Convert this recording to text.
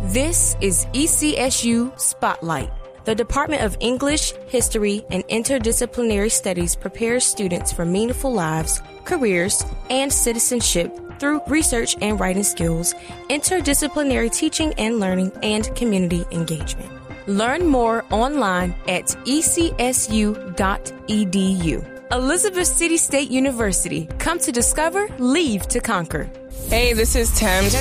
This is ECSU Spotlight. The Department of English, History, and Interdisciplinary Studies prepares students for meaningful lives, careers, and citizenship through research and writing skills, interdisciplinary teaching and learning, and community engagement. Learn more online at ecsu.edu. Elizabeth City State University. Come to discover, leave to conquer. Hey, this is Thames.